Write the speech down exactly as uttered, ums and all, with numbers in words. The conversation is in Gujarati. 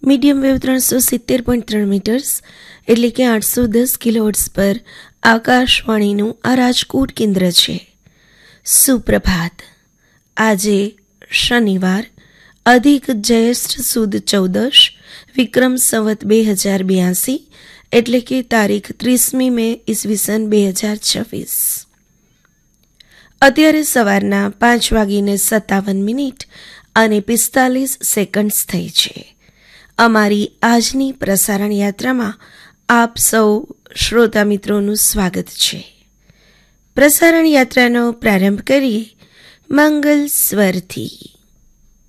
મીડિયમ વેવ ત્રણસો સિત્તેર પોઈન્ટ ત્રણ મીટર્સ એટલે કે આઠસો દસ કિલોહર્ટ્ઝ પર આકાશવાણીનું આ રાજકોટ કેન્દ્ર છે. સુપ્રભાત. આજે શનિવાર, અધિક જ્યેષ્ઠ સુદ ચૌદશ, વિક્રમ સંવત બે હજાર બ્યાસી એટલે કે તારીખ ત્રીસમી મે ઈસવીસન બે હજાર છવ્વીસ. અત્યારે સવારના પાંચ વાગીને સત્તાવન મિનિટ અને પિસ્તાલીસ સેકન્ડ્સ થઈ છે. અમારી આજની પ્રસારણ યાત્રામાં આપ સૌ શ્રોતા મિત્રોનું સ્વાગત છે. પ્રસારણ યાત્રાનો પ્રારંભ કરીએ મંગલ સ્વરથી.